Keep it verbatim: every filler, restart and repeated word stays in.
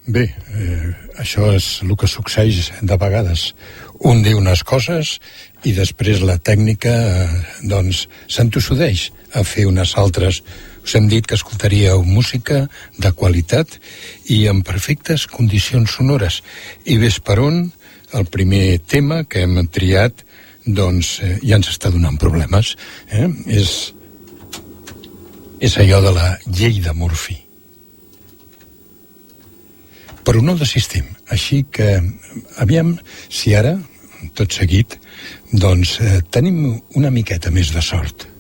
Bé, eh, això és el que succeeix de vegades. Un diu unes coses i després la tècnica eh, doncs s'entossudeix a fer unes altres. Us hem dit que escoltaríeu música de qualitat i en perfectes condicions sonores. I ves per on, el primer tema que hem triat doncs eh, ja ens està donant problemes. Eh? És, és allò de la llei de Murphy. Però no desistim, així que aviam si ara, tot seguit, doncs eh, tenim una miqueta més de sort.